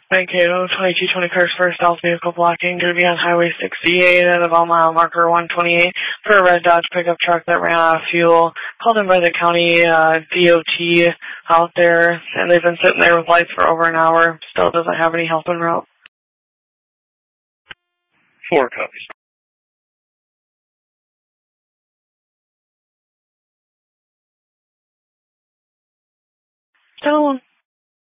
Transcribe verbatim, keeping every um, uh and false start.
Mankato, twenty-two twenty cars for south vehicle blocking, going to be on Highway sixty-eight at about mile marker one twenty-eight for a red Dodge pickup truck that ran out of fuel. Called in by the county uh, D O T out there, and they've been sitting there with lights for over an hour. Still doesn't have any help en route. Four copies. Stone.